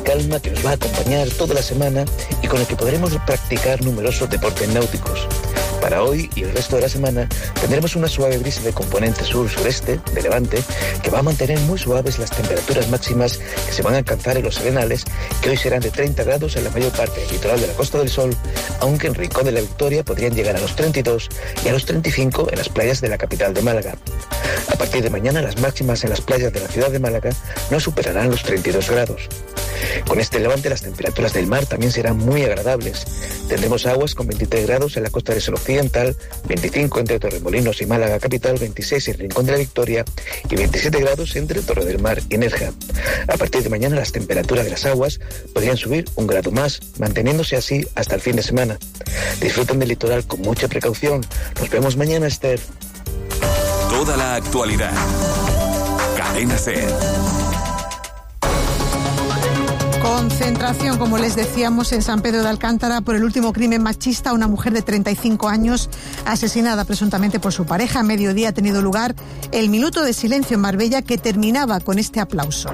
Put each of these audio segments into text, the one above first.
calma que nos va a acompañar toda la semana y con el que podremos practicar numerosos deportes náuticos. Para hoy y el resto de la semana tendremos una suave brisa de componente sur-sureste, de levante, que va a mantener muy suaves las temperaturas máximas que se van a alcanzar en los Arenales, que hoy serán de 30 grados en la mayor parte del litoral de la Costa del Sol, aunque en Rincón de la Victoria podrían llegar a los 32 y a los 35 en las playas de la capital de Málaga. A partir de mañana las máximas en las playas de la ciudad de Málaga no superarán los 32 grados. Con este levante las temperaturas del mar también serán muy agradables. Tendremos aguas con 23 grados en la costa del Sol Occidental, 25 entre Torremolinos y Málaga capital, 26 en Rincón de la Victoria y 27 grados entre Torre del Mar y Nerja. A partir de mañana las temperaturas de las aguas podrían subir 1 grado más, manteniéndose así hasta el fin de semana. Disfruten del litoral con mucha precaución. Nos vemos mañana, Esther. Toda la actualidad. Cadena SER. Concentración, como les decíamos, en San Pedro de Alcántara por el último crimen machista. Una mujer de 35 años asesinada presuntamente por su pareja. A mediodía ha tenido lugar el minuto de silencio en Marbella, que terminaba con este aplauso.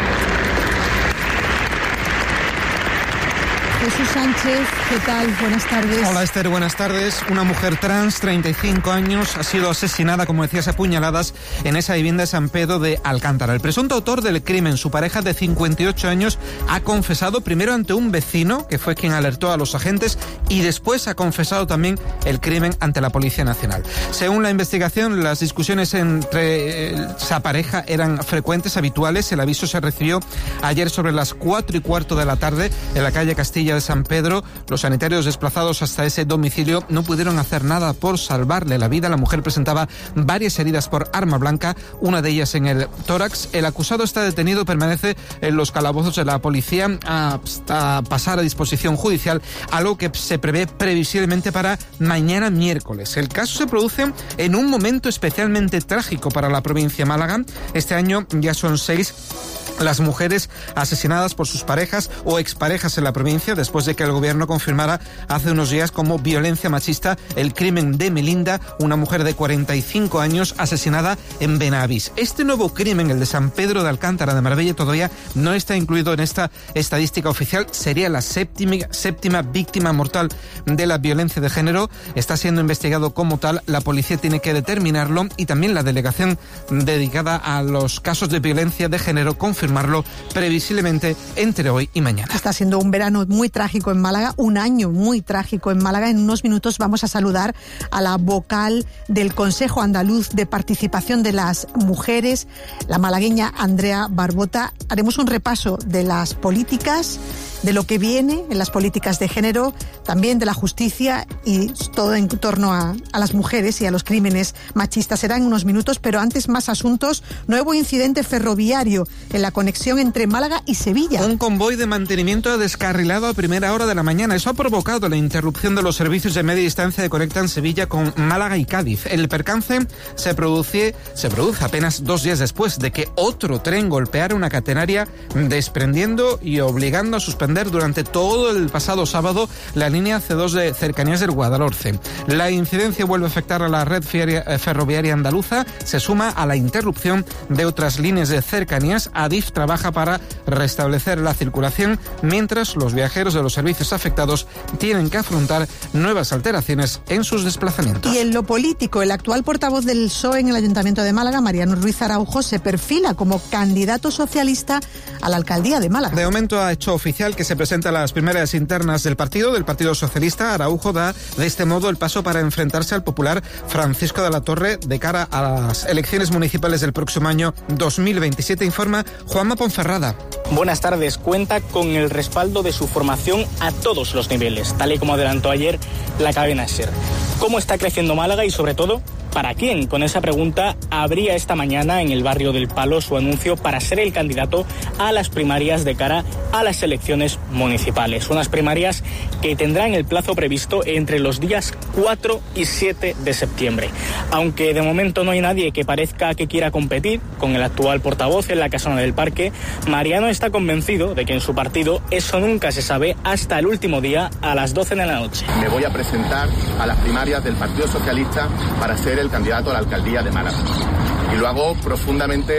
Jesús Sánchez, ¿qué tal? Buenas tardes. Hola Esther, buenas tardes. Una mujer trans, 35 años, ha sido asesinada, como decías, a puñaladas en esa vivienda de San Pedro de Alcántara. El presunto autor del crimen, su pareja de 58 años, ha confesado primero ante un vecino, que fue quien alertó a los agentes, y después ha confesado también el crimen ante la Policía Nacional. Según la investigación, las discusiones entre esa pareja eran frecuentes, habituales. El aviso se recibió ayer sobre las 4:15 de la tarde en la calle Castilla de San Pedro. Los sanitarios desplazados hasta ese domicilio no pudieron hacer nada por salvarle la vida. La mujer presentaba varias heridas por arma blanca, una de ellas en el tórax. El acusado está detenido, permanece en los calabozos de la policía hasta pasar a disposición judicial, algo que se prevé previsiblemente para mañana miércoles. El caso se produce en un momento especialmente trágico para la provincia de Málaga. Este año ya son 6 las mujeres asesinadas por sus parejas o exparejas en la provincia, después de que el gobierno confirmara hace unos días como violencia machista el crimen de Melinda, una mujer de 45 años asesinada en Benavís. Este nuevo crimen, el de San Pedro de Alcántara de Marbella, todavía no está incluido en esta estadística oficial. Sería la séptima víctima mortal de la violencia de género. Está siendo investigado como tal. La policía tiene que determinarlo, y también la delegación dedicada a los casos de violencia de género confirmarlo previsiblemente entre hoy y mañana. Está siendo un verano muy trágico en Málaga, un año muy trágico en Málaga. En unos minutos vamos a saludar a la vocal del Consejo Andaluz de Participación de las Mujeres, la malagueña Andrea Barbota. Haremos un repaso de las políticas, de lo que viene en las políticas de género, también de la justicia y todo en torno a las mujeres y a los crímenes machistas. Será en unos minutos, pero antes más asuntos. Nuevo incidente ferroviario en la conexión entre Málaga y Sevilla. Un convoy de mantenimiento ha descarrilado a primera hora de la mañana. Eso ha provocado la interrupción de los servicios de media distancia que conectan Sevilla con Málaga y Cádiz. El percance se produce apenas 2 días después de que otro tren golpeara una catenaria, desprendiendo y obligando a suspender durante todo el pasado sábado la línea C2 de cercanías del Guadalhorce. La incidencia vuelve a afectar a la red ferroviaria andaluza, se suma a la interrupción de otras líneas de cercanías. Adif trabaja para restablecer la circulación, mientras los viajeros de los servicios afectados tienen que afrontar nuevas alteraciones en sus desplazamientos. Y en lo político, el actual portavoz del PSOE en el Ayuntamiento de Málaga, Mariano Ruiz Araujo, se perfila como candidato socialista a la alcaldía de Málaga. De momento ha hecho oficial que se presenta a las primarias internas del Partido Socialista. Araujo da de este modo el paso para enfrentarse al popular Francisco de la Torre de cara a las elecciones municipales del próximo año 2027, informa Juanma Ponferrada. Buenas tardes. Cuenta con el respaldo de su formación a todos los niveles, tal y como adelantó ayer la cadena SER. ¿Cómo está creciendo Málaga y, sobre todo, para quién? Con esa pregunta abría esta mañana en el barrio del Palo su anuncio para ser el candidato a las primarias de cara a las elecciones municipales. Unas primarias que tendrán el plazo previsto entre los días 4 y 7 de septiembre. Aunque de momento no hay nadie que parezca que quiera competir con el actual portavoz en la Casona del Parque, Mariano está convencido de que en su partido eso nunca se sabe hasta el último día a las 12 de la noche. Me voy a presentar a las primarias del Partido Socialista para ser el candidato a la alcaldía de Málaga. Y lo hago profundamente